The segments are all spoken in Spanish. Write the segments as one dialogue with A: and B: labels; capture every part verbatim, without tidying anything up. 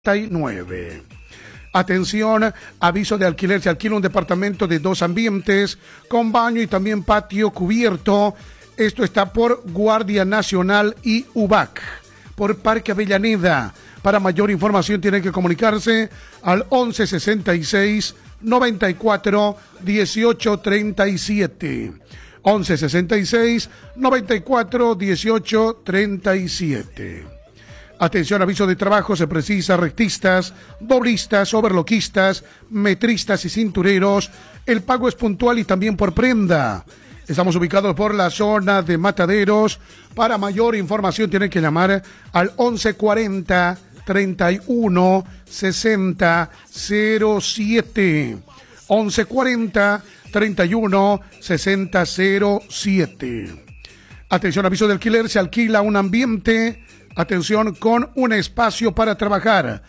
A: nueve. Atención, aviso de alquiler. Se alquila un departamento de dos ambientes con baño y también patio cubierto. Esto está por Guardia Nacional y U B A C, por Parque Avellaneda. Para mayor información tienen que comunicarse al once sesenta y seis noventa y cuatro dieciocho treinta y siete. once sesenta y seis noventa y cuatro dieciocho treinta y siete. Atención, aviso de trabajo, se precisa rectistas, doblistas, overloquistas, metristas y cintureros. El pago es puntual y también por prenda. Estamos ubicados por la zona de Mataderos. Para mayor información tienen que llamar al once cuarenta treinta y uno sesenta cero siete. once cuarenta treinta y uno sesenta cero siete. Atención, aviso de alquiler, se alquila un ambiente, atención, con un espacio para trabajar.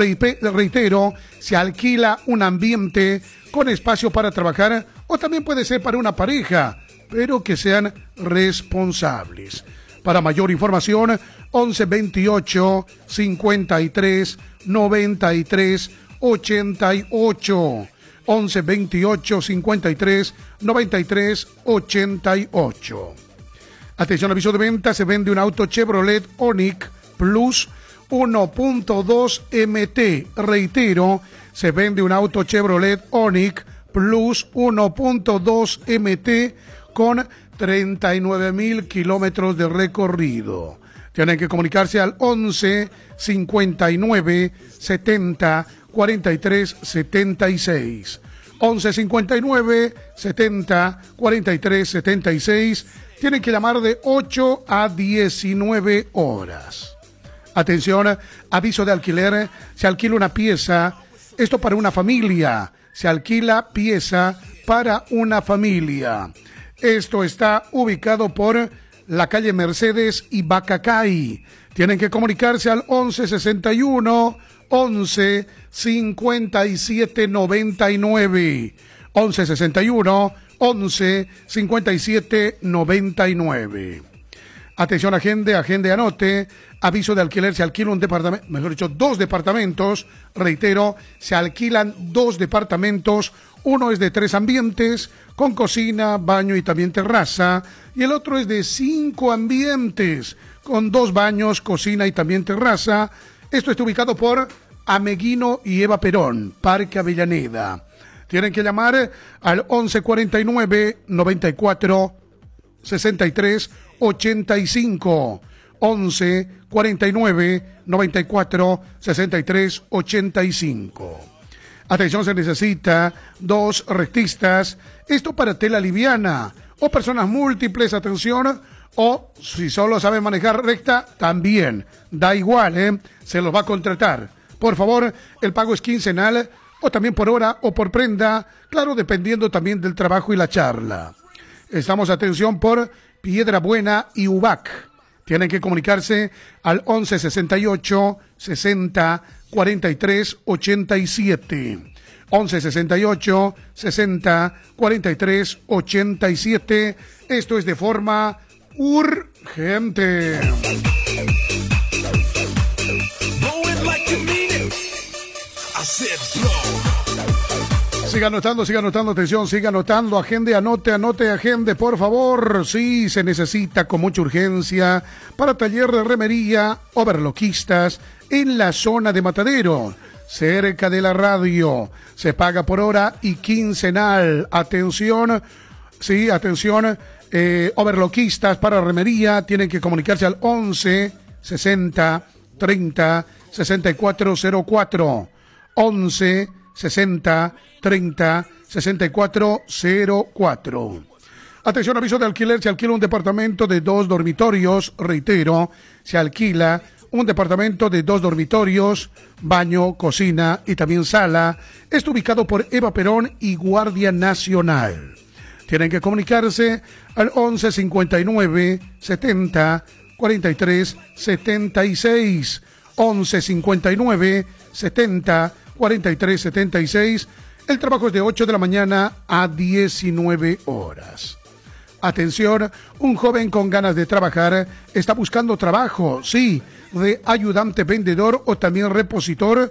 A: Reitero, se alquila un ambiente con espacio para trabajar, o también puede ser para una pareja, pero que sean responsables. Para mayor información, once veintiocho cincuenta y tres noventa y tres ochenta y ocho. once veintiocho cincuenta y tres noventa y tres ochenta y ocho. Atención, aviso de venta, se vende un auto Chevrolet Onix Plus uno punto dos M T. Reitero, se vende un auto Chevrolet Onix Plus uno punto dos M T con treinta y nueve mil kilómetros de recorrido. Tienen que comunicarse al once cincuenta y nueve setenta cuarenta y tres setenta y seis. once cincuenta y nueve setenta cuarenta y tres setenta y seis. Tienen que llamar de ocho a diecinueve horas. Atención, aviso de alquiler, se alquila una pieza, esto para una familia, se alquila pieza para una familia. Esto está ubicado por la calle Mercedes y Bacacay. Tienen que comunicarse al once sesenta y uno once cincuenta y siete noventa y nueve. once sesenta y uno once cincuenta y siete noventa y nueve. Atención, agende, agende, anote. Aviso de alquiler, se alquila un departamento, mejor dicho, dos departamentos. Reitero, se alquilan dos departamentos. Uno es de tres ambientes, con cocina, baño y también terraza. Y el otro es de cinco ambientes, con dos baños, cocina y también terraza. Esto está ubicado por Ameguino y Eva Perón, Parque Avellaneda. Tienen que llamar al once cuarenta y nueve noventa y cuatro sesenta y tres ochenta y cinco. once cuarenta y nueve noventa y cuatro sesenta y tres ochenta y cinco. Atención, se necesita dos rectistas. Esto para tela liviana o personas múltiples, atención. O si solo saben manejar recta, también. Da igual, ¿eh? Se los va a contratar. Por favor, el pago es quincenal, o también por hora o por prenda, claro, dependiendo también del trabajo y la charla. Estamos, atención, por Piedra Buena y U B A C. Tienen que comunicarse al once sesenta y ocho sesenta cuarenta y tres ochenta y siete. once sesenta y ocho sesenta cuarenta y tres ochenta y siete. Esto es de forma urgente. Siga anotando, siga anotando, atención, siga anotando, agende, anote, anote, agende, por favor. Sí, se necesita con mucha urgencia para taller de remería, overloquistas, en la zona de Matadero, cerca de la radio. Se paga por hora y quincenal. Atención, sí, atención, eh, overloquistas para remería, tienen que comunicarse al once sesenta treinta sesenta y cuatro cero cuatro. once sesenta treinta sesenta y cuatro cero cuatro. Atención, aviso de alquiler, se alquila un departamento de dos dormitorios. Reitero, se alquila un departamento de dos dormitorios, baño, cocina y también sala. Está ubicado por Eva Perón y Guardia Nacional. Tienen que comunicarse al once cincuenta y nueve setenta cuarenta y tres setenta y seis. once cincuenta y nueve setenta cuarenta y tres setenta y seis. El trabajo es de ocho de la mañana a diecinueve horas. Atención, un joven con ganas de trabajar está buscando trabajo, sí, de ayudante vendedor o también repositor